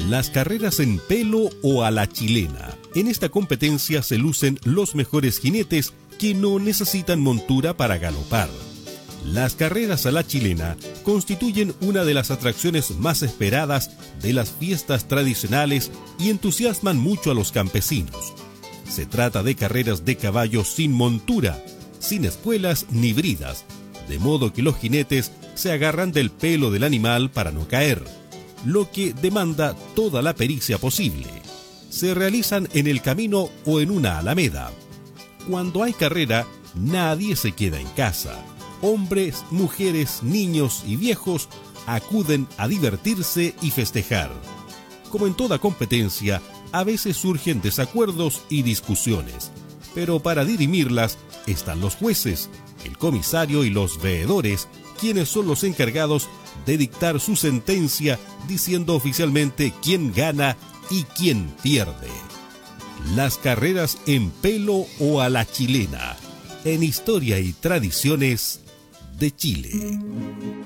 Las carreras en pelo o a la chilena. En esta competencia se lucen los mejores jinetes que no necesitan montura para galopar. Las carreras a la chilena constituyen una de las atracciones más esperadas de las fiestas tradicionales y entusiasman mucho a los campesinos. Se trata de carreras de caballos sin montura, sin espuelas ni bridas, de modo que los jinetes se agarran del pelo del animal para no caer, lo que demanda toda la pericia posible. Se realizan en el camino o en una alameda. Cuando hay carrera, nadie se queda en casa. Hombres, mujeres, niños y viejos acuden a divertirse y festejar. Como en toda competencia, a veces surgen desacuerdos y discusiones, pero para dirimirlas están los jueces, el comisario y los veedores, quienes son los encargados de dictar su sentencia diciendo oficialmente quién gana y quién pierde. Las carreras en pelo o a la chilena, en Historia y Tradiciones de Chile.